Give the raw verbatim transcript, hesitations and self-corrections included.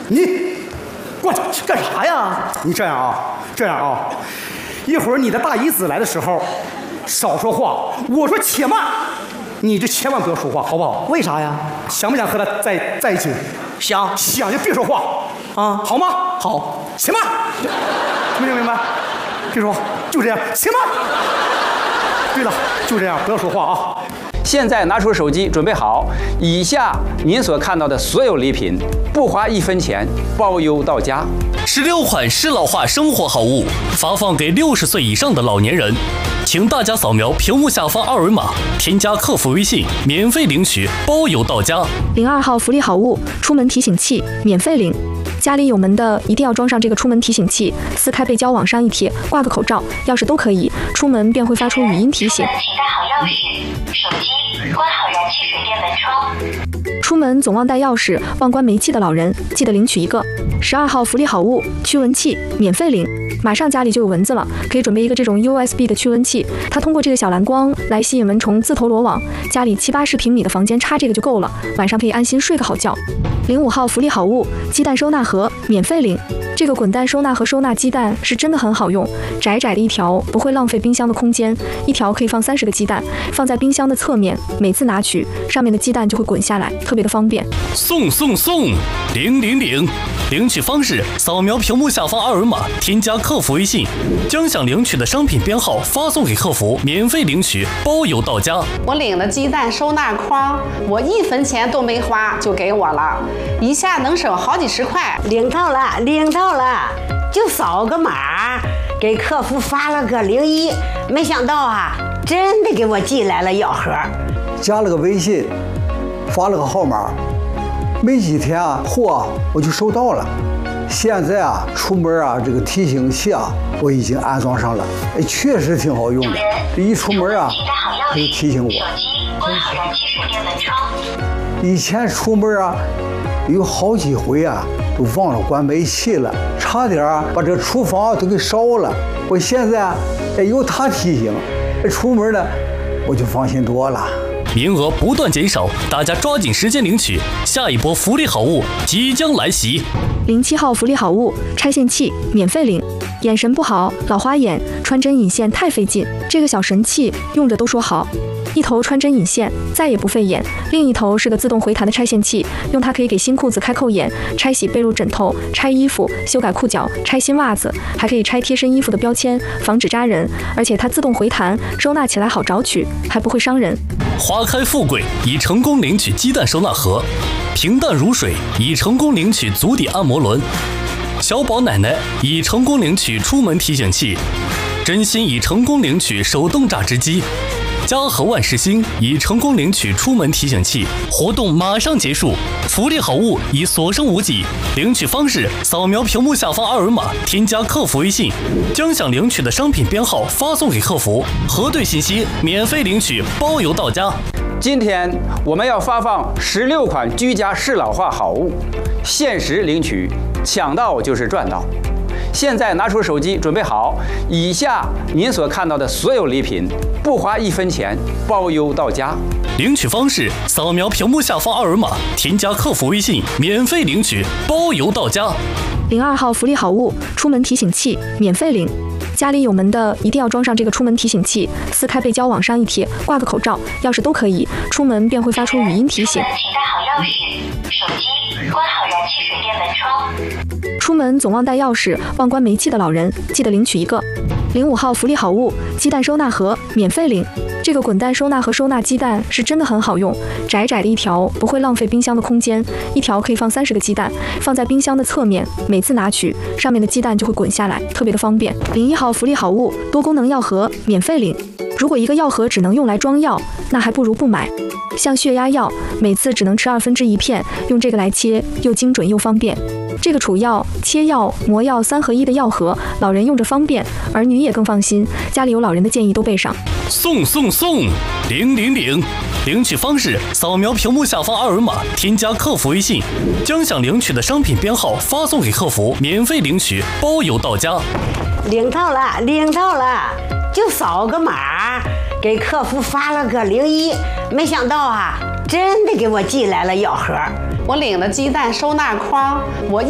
你过去干啥呀？你这样啊，这样啊，一会儿你的大姨子来的时候，少说话。我说且慢，你这千万不要说话，好不好？ 为啥呀？ 想不想和他在在一起？ 想想就别说话啊， 好吗？ 好， 且慢，没听明白？别说话，就这样，且慢。对了，就这样，不要说话啊。 现在拿出手机，准备好。以下您所看到的所有礼品，不花一分钱，包邮到家。 十六款适老化生活好物发放给六十岁以上的老年人，请大家扫描屏幕下方二维码，添加客服微信，免费领取，包邮到家。 零二号福利好物，出门提醒器，免费领。家里有门的一定要装上这个出门提醒器，撕开背胶往上一贴，挂个口罩、钥匙都可以，出门便会发出语音提醒。 请带好钥匙、手机，关好燃气水电门窗。 出门总忘带钥匙、忘关煤气的老人，记得领取一个。十二号福利好物，驱蚊器，免费领。马上家里就有蚊子了，可以准备一个这种 U S B 的驱蚊器，它通过这个小蓝光来吸引蚊虫自投罗网。家里七八十平米的房间插这个就够了，晚上可以安心睡个好觉。零五号福利好物，鸡蛋收纳盒，免费领。这个滚蛋收纳盒收纳鸡蛋是真的很好用，窄窄的一条不会浪费冰箱的空间，一条可以放三十个鸡蛋，放在冰箱的侧面，每次拿取上面的鸡蛋就会滚下来，特别的方便。 送送送，领领领！领取方式：扫描屏幕下方二维码，添加客服微信，将想领取的商品编号发送给客服，免费领取，包邮到家。 我领了鸡蛋收纳筐，我一分钱都没花就给我了，一下能省好几十块。 领到了，领到了，就扫个码，给客服发了个零一，没想到啊，真的给我寄来了药盒， 加了个微信，发了个号码。没几天啊，货我就收到了。现在啊，出门啊，这个提醒器啊，我已经安装上了，哎，确实挺好用的。这一出门啊，可以提醒我。 手机关好燃气水电门窗。 以前出门啊，有好几回啊，都忘了关煤气了，差点啊把这厨房都给烧了。我现在哎有它提醒，出门呢我就放心多了。 名额不断减少，大家抓紧时间领取，下一波福利好物即将来袭。 零七号福利好物，拆线器，免费领。眼神不好，老花眼，穿针引线太费劲，这个小神器用着都说好。一头穿针引线，再也不费眼；另一头是个自动回弹的拆线器，用它可以给新裤子开扣眼、拆洗被褥枕头、拆衣服、修改裤脚、拆新袜子，还可以拆贴身衣服的标签，防止扎人。而且它自动回弹，收纳起来好找取，还不会伤人。 花开富贵已成功领取鸡蛋收纳盒，平淡如水已成功领取足底按摩轮，小宝奶奶已成功领取出门提醒器，真心已成功领取手动榨汁机，嘉禾万事兴已成功领取出门提醒器。活动马上结束，福利好物已所剩无几。领取方式：扫描屏幕下方二维码，添加客服微信，将想领取的商品编号发送给客服，核对信息，免费领取，包邮到家。 今天我们要发放十六款居家适老化好物，限时领取，抢到就是赚到。现在拿出手机，准备好。以下您所看到的所有礼品，不花一分钱，包邮到家。 领取方式：扫描屏幕下方二维码，添加客服微信，免费领取，包邮到家。 零二号福利好物，出门提醒器，免费领。家里有门的一定要装上这个出门提醒器，撕开背胶往上一贴，挂个口罩、钥匙都可以，出门便会发出语音提醒。 请带好钥匙、手机，关好燃气水电门窗。 出门总忘带钥匙、忘关煤气的老人，记得领取一个。零五号福利好物，鸡蛋收纳盒，免费领。这个滚蛋收纳盒收纳鸡蛋是真的很好用，窄窄的一条不会浪费冰箱的空间，一条可以放三十个鸡蛋，放在冰箱的侧面，每次拿取上面的鸡蛋就会滚下来，特别的方便。零一号福利好物，多功能药盒，免费领。如果一个药盒只能用来装药，那还不如不买。像血压药，每次只能吃二分之一片，用这个来切，又精准又方便。这个储药、切药、磨药三合一的药盒，老人用着方便，儿女也更放心。家里有老人的建议都备上。 送送送，领领领！领取方式：扫描屏幕下方二维码，添加客服微信，将想领取的商品编号发送给客服，免费领取，包邮到家。 领到了，领到了，就扫个码，给客服发了个零一，没想到啊，真的给我寄来了药盒。 我领了鸡蛋收纳筐，我